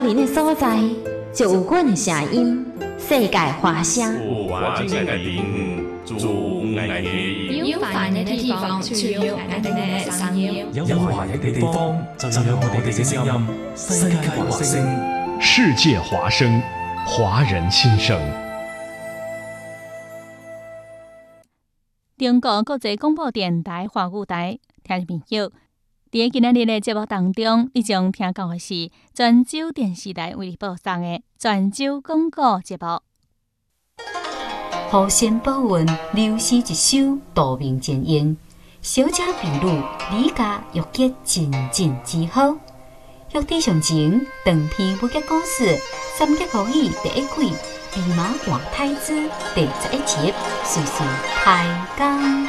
您的所在，就有阮的声音。世界花声， 我境的灵，主爱你。 有烦人的地方，就有我哋嘅聲音； 有華人嘅地方，就有我哋嘅聲音。世界華聲， 世界華聲，華人心聲。 中國國際廣播電台華語台，聽眾朋友，在今日的節目當中，你將聽到的是泉州電視台為你播送的泉州廣告節目。 河山寶雲，流水一首，道名前言。小姐婢女，李家玉潔真之好。玉帝上前，長篇武俠故事，三國故事第一季，弼馬換太子第11集，隨時開講。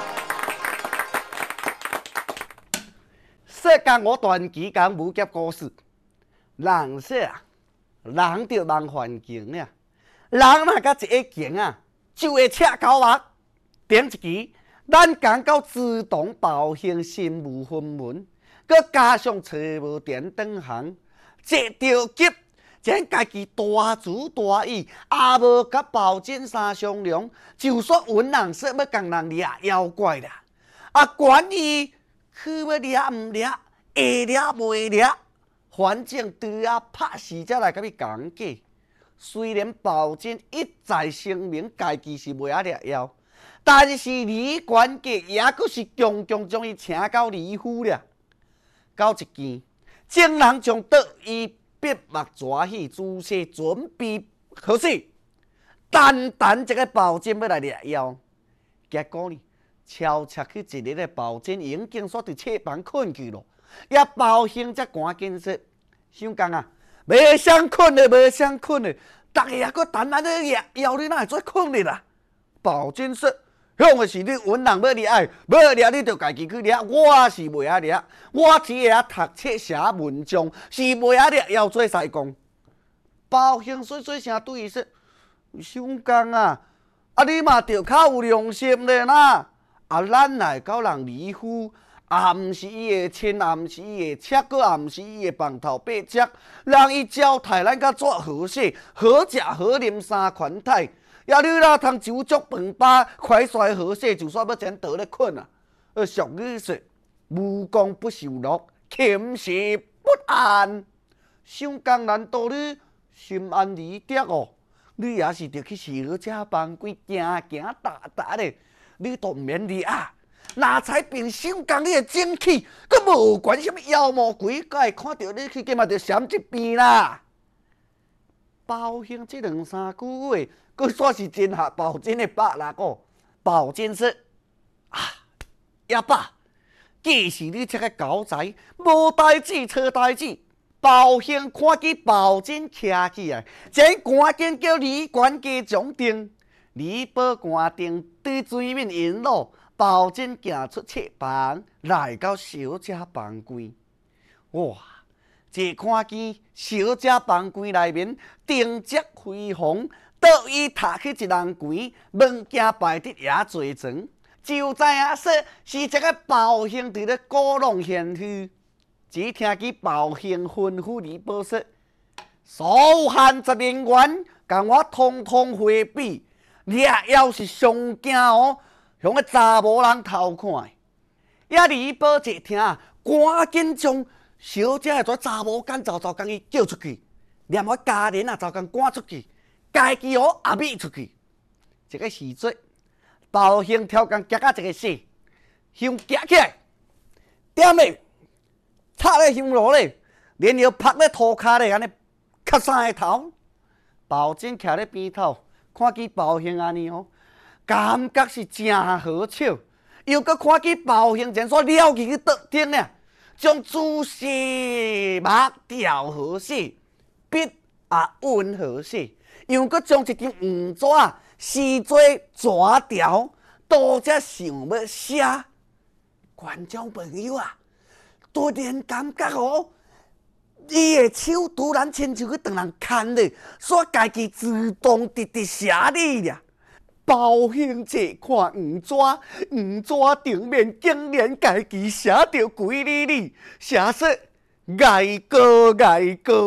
世間我傳幾間武俠故事，人說啊，人着人環境啊，人若甲一個境啊，就會赤狗目。頂一期，咱講到自動保險身無分文，佮加上找無電燈行，這着急，將家己大主大意，也無甲保險三商量，就說揾人說要共人掠妖怪啦，啊管伊去要掠毋掠，會掠袂掠，反正都要拍死才來甲你講價。雖然保證一再聲明家己是袂曉掠妖，但是李管家也閣是強強將伊請到李府了。到一件，眾人將得伊筆墨紙翕仔細準備好勢，單一個保證要來掠妖，結果呢，悄悄去一日的保證已經煞佇冊房困去咯。也保險才趕緊說，想講啊，袂想困的，袂想困的，大家也閣等安尼掠妖，你哪會做困的啦？保證說，向的是你揾人要掠的，要掠你就家己去掠，我是袂曉掠，我只會曉讀冊寫文章，是袂曉掠妖做西公。保險細細聲對伊說，想講啊，啊你嘛着較有良心的啦，啊咱來到人李府。也毋是伊的親，也毋是伊的妾，閣也毋是伊的房頭八隻，讓伊招待咱甲做好勢，好食好啉三款待。也你若通酒足飯飽，快衰好勢，就煞要前倒咧困啊！俗語說：無功不受祿，寢食不安。想講難道你心安理得哦？你也是着去小姐房櫃行踏咧，你都毋免哩啊！哪才並想講你的正氣，佮無管什麼妖魔鬼怪，看到你去，今嘛着閃一邊啦。保險這兩三句話，佮煞是真下保證的百啦個。保證說啊，阿爸，既是你這個狗仔，無代志錯代志，保險看見保證徛起來，將趕緊叫李管家掌定，李保官定對水面引路。保證行出冊房，來到小姐房櫃。哇！這看見小姐房櫃內面燈燭輝煌，倒伊踏去一人櫃，物件擺得也濟裝，就知影說是這個保險佇咧鼓弄玄虛。只聽見保險吩咐李保說：所限職人員，共我通通回避，掠妖是上驚哦！向個查某人偷看，也李保一聽，趕緊將小姐迄撮查某間早將伊叫出去，連我家人也早將趕出去，家己哦也滅出去。這個時節，保險挑工夾啊一個死，胸夾起來，點咧，插咧胸落咧，然後拍咧塗骹咧，安尼磕三個頭。保證徛咧邊頭，看見保險安尼哦。感覺是真好笑，又閣看見保險前所了去倒頂呢，將仔細目調好勢，筆也溫好勢，又閣將一張黃紙撕做紙條，倒才想要寫。觀眾朋友啊，突然感覺哦，伊的手突然親像去當人牽咧，煞家己自動直寫哩啦。保險這看黃紙頂面竟然家己寫着規哩哩，寫說愛過，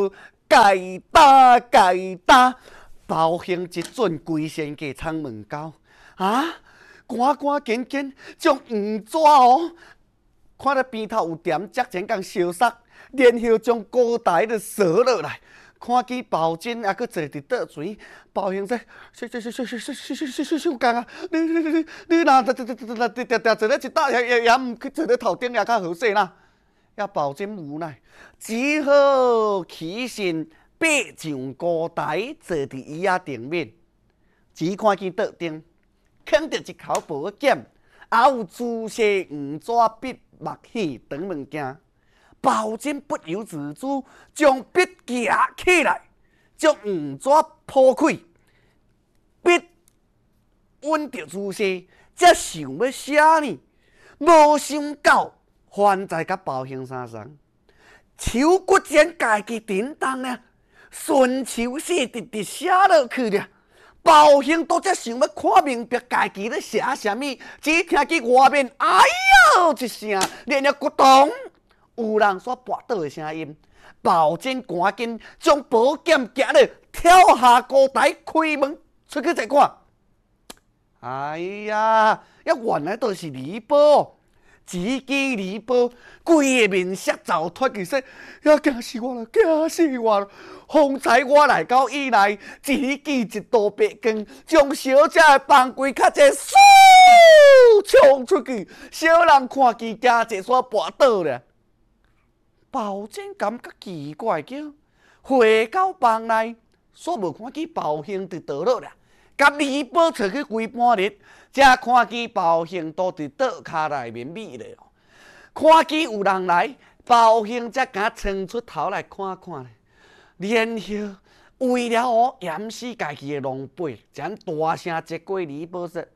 该打，包兴一阵规身家冲门口啊！赶紧将黄纸哦，看到边头有点接前共烧杀，然后将高台就扫落来。看见包金也搁坐伫倒船，包兴说：小刚啊，你若定坐咧一搭，也毋去坐咧头顶，也较好势啦。也包金无奈，只好起身爬上高台，坐伫椅仔顶面，只看见桌顶放着一口宝剑，也有朱砂黄纸笔墨线等物件。包金不由自主，将笔夹起来，将黄纸破开，笔稳着朱砂，才想要写呢。无想到，还在甲包兴三双，手骨间家己叮当呢，顺手写直直写落去了。包兴都才想要看明白家己咧写啥物，只听见外面“哎呦”一声，连了咕咚。有人煞跋倒的声音，包拯赶紧将宝剑夹了，跳下高台，开门出去一看。哎呀，原来都是李宝，只见李宝规个面色糟脱去说：“呀，惊死我了，惊死我了！方才我来到以内，只见一道白光，将小姐的房柜较一嗖冲出去，小人看见惊一煞跋倒了。”包拯感觉奇怪，叫回到房内，煞无看见包兴伫倒落了，甲李宝出去规半日，才看见包兴都伫倒骹内面眯咧。看见有人来，包兴才敢伸出头来看看，然后为了掩饰家己的狼狽，将大声责怪李宝说：“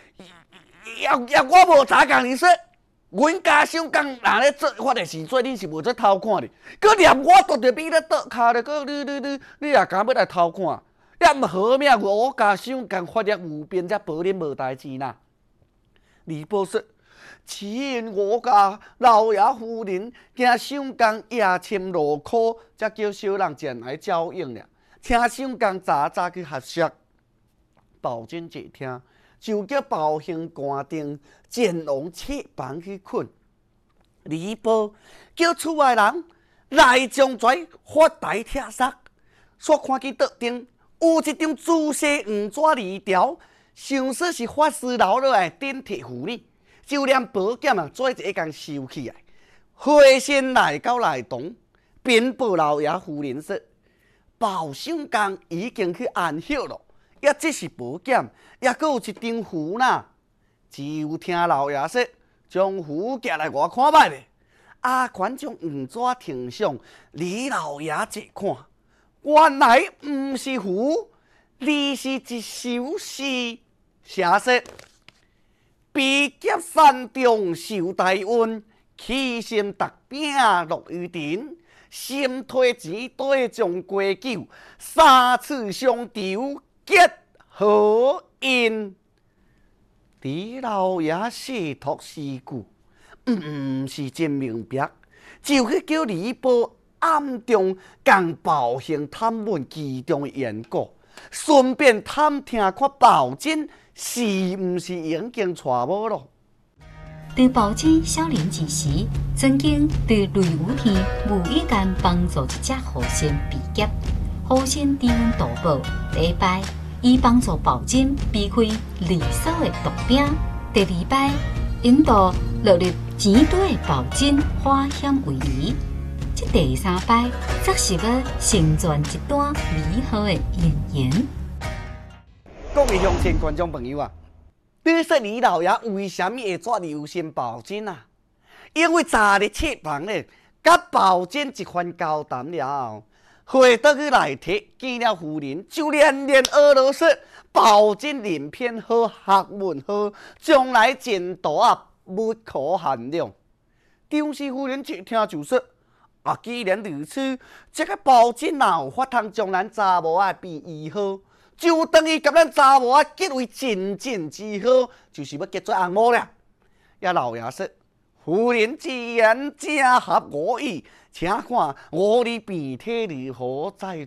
我无早共你说。”阮家乡工若咧做法的时阵，你是无做偷看的，佮连我都着比咧倒骹咧，佮你也敢要来偷看？也毋好命我家乡工法律无边，才保恁无代志呐。李宝说：“只因我家老爷夫人惊乡工夜深落苦，才叫小人前来照应了。请乡工早去合适。”包拯一听，就叫包兴关灯，前往妾房去困。李宝叫厝外人来将跩发台拆杀，煞看见桌顶有一张朱砂黄纸字条，想说是法师留落来顶替符呢，就连宝剑做一共收起来，回身来到内堂，禀报老爷夫人说：“包相公已经去安歇了。”也只是宝剑，也阁有一张符呢。只有听老爷说，将符夹来我看卖咧。阿权将黄纸呈上，李老爷一看，原来毋是符，而是一首诗，写说：“被劫山中受大恩，起心达饼落于田。心推钱堆将过酒，三次相求。”结好因，李老爷写托诗句，毋是真明白，就去叫李宝暗中共包兴探问其中的缘故，顺便探听看包拯是毋是已经娶某咯。 在包拯少年之时，曾经对雷武天无意间帮助一只狐仙被劫，狐仙知恩图报，礼拜。伊帮助包拯避开离骚的毒兵，第二摆引导落入钱堆的包拯化险为夷，这第三摆则是要成全一段美好的姻缘。 各位乡亲观众朋友啊，你说李老爷为什么会这留心包拯啊？因为昨日妾房咧，甲包拯一番交谈了后。回到去内体，见了夫人，就连连俄罗斯包拯人品好，学问好，将来前途不可限量。张氏夫人一听就说：“既然如此，这个包拯哪有法通将咱查某变异好？就等于甲咱查某结为真正之好，就是要结做翁某了。”也老爷说：“ 夫人既然正合我意，请看我的鼻涕如何再